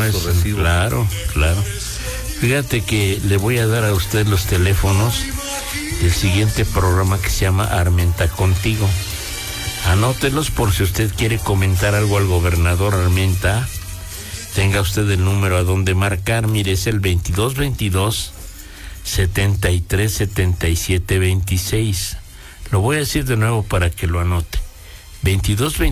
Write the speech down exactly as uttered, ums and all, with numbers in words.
es, su recibo. Claro, claro. Fíjate que le voy a dar a usted los teléfonos del siguiente programa que se llama Armenta Contigo. Anótelos por si usted quiere comentar algo al gobernador Armenta. Tenga usted el número a donde marcar. Mire, es el veintidós veintidós setenta y tres setenta y siete veintiséis. Lo voy a decir de nuevo para que lo anote. veintidós veintidós